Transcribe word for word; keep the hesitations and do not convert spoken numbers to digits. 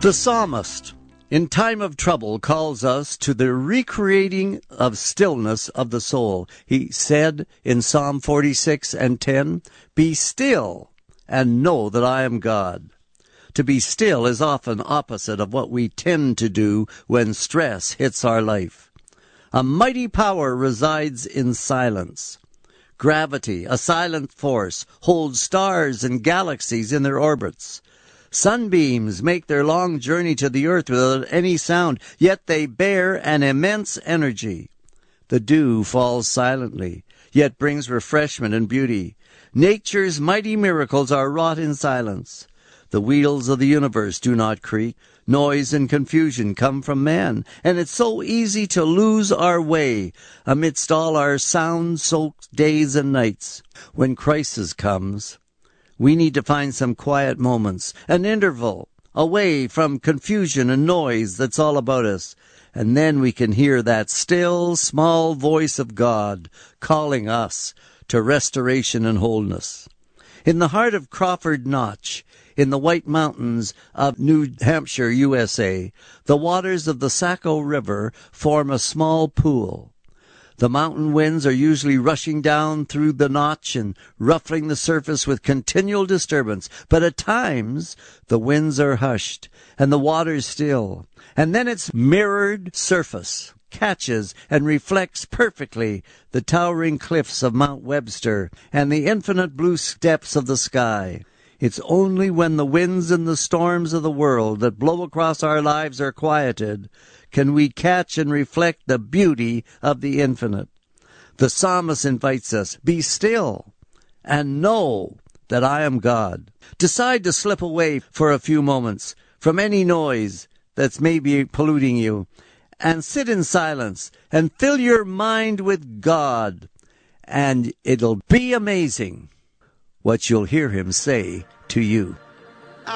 The psalmist, in time of trouble, calls us to the recreating of stillness of the soul. He said in Psalm forty-six and ten, "Be still and know that I am God." To be still is often opposite of what we tend to do when stress hits our life. A mighty power resides in silence. Gravity, a silent force, holds stars and galaxies in their orbits. Sunbeams make their long journey to the earth without any sound, yet they bear an immense energy. The dew falls silently, yet brings refreshment and beauty. Nature's mighty miracles are wrought in silence. The wheels of the universe do not creak. Noise and confusion come from man, and it's so easy to lose our way amidst all our sound-soaked days and nights. When crisis comes, we need to find some quiet moments, an interval, away from confusion and noise that's all about us. And then we can hear that still, small voice of God calling us to restoration and wholeness. In the heart of Crawford Notch, in the White Mountains of New Hampshire, U S A, the waters of the Saco River form a small pool. The mountain winds are usually rushing down through the notch and ruffling the surface with continual disturbance, but at times the winds are hushed and the waters still, and then its mirrored surface catches and reflects perfectly the towering cliffs of Mount Webster and the infinite blue depths of the sky. It's only when the winds and the storms of the world that blow across our lives are quieted can we catch and reflect the beauty of the infinite. The psalmist invites us, be still and know that I am God. Decide to slip away for a few moments from any noise that's maybe polluting you, and sit in silence and fill your mind with God, and it'll be amazing what you'll hear him say to you.